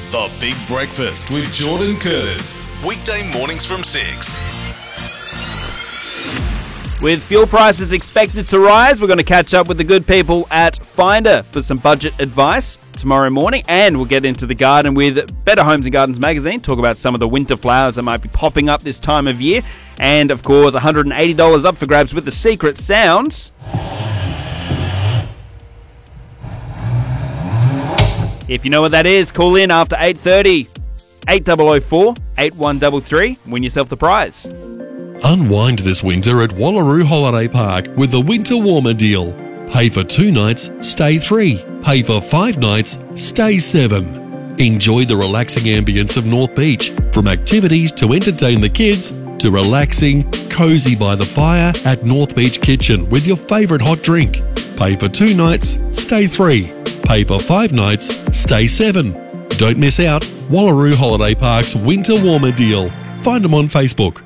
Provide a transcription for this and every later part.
The Big Breakfast with Jordan Curtis. Weekday mornings from 6. With fuel prices expected to rise, we're going to catch up with the good people at Finder for some budget advice tomorrow morning. And we'll get into the garden with Better Homes and Gardens magazine, talk about some of the winter flowers that might be popping up this time of year. And, of course, $180 up for grabs with the secret sounds. If you know what that is, call in after 8:30. 8004 8133. Win yourself the prize. Unwind this winter at Wallaroo Holiday Park with the Winter Warmer deal. Pay for 2 nights, stay 3. Pay for 5 nights, stay 7. Enjoy the relaxing ambience of North Beach, from activities to entertain the kids to relaxing, cosy by the fire at North Beach Kitchen with your favourite hot drink. Pay for 2 nights, stay 3. Pay for 5 nights, stay 7. Don't miss out. Wallaroo Holiday Park's Winter Warmer deal. Find them on Facebook.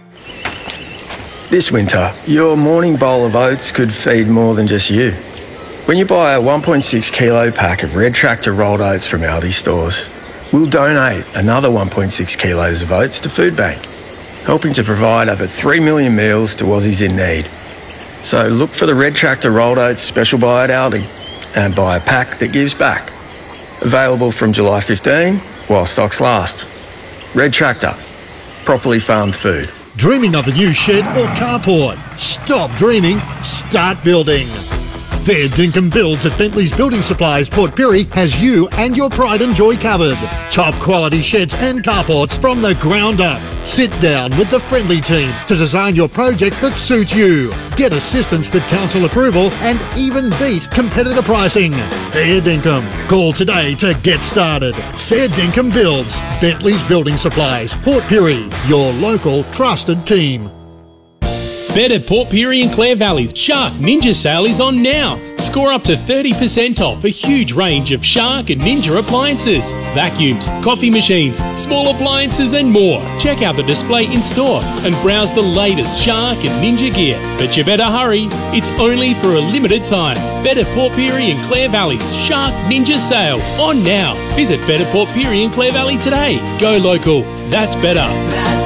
This winter, your morning bowl of oats could feed more than just you. When you buy a 1.6 kilo pack of Red Tractor rolled oats from Aldi stores, we'll donate another 1.6 kilos of oats to Food Bank, helping to provide over 3 million meals to Aussies in need. So look for the Red Tractor rolled oats special buy at Aldi and buy a pack that gives back. Available from July 15 while stocks last. Red Tractor, properly farmed food. Dreaming of a new shed or carport? Stop dreaming, start building. Fair Dinkum Builds at Bentley's Building Supplies, Port Pirie has you and your pride and joy covered. Top quality sheds and carports from the ground up. Sit down with the friendly team to design your project that suits you. Get assistance with council approval and even beat competitor pricing. Fair Dinkum. Call today to get started. Fair Dinkum Builds, Bentley's Building Supplies, Port Pirie, your local trusted team. Better Port Pirie and Clare Valley's Shark Ninja sale is on now. Score up to 30% off a huge range of Shark and Ninja appliances, vacuums, coffee machines, small appliances and more. Check out the display in store and browse the latest Shark and Ninja gear. But you better hurry, it's only for a limited time. Better Port Pirie and Clare Valley's Shark Ninja sale on now. Visit Better Port Pirie and Clare Valley today. Go local, that's better.